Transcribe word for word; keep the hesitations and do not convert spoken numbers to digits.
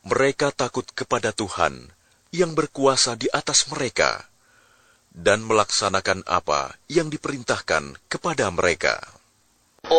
Mereka takut kepada Tuhan yang berkuasa di atas mereka dan melaksanakan apa yang diperintahkan kepada mereka.